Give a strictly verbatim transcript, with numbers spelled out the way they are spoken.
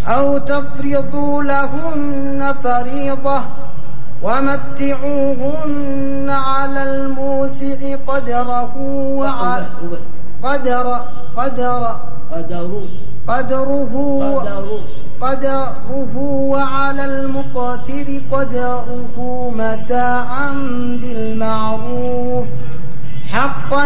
أو تفرضوا لهن فريضة ومتعوهن على الموسع قدره وعلى قدر قدر قدره قدره قدره وعلى المقتر قدره متاعا بالمعروف حقا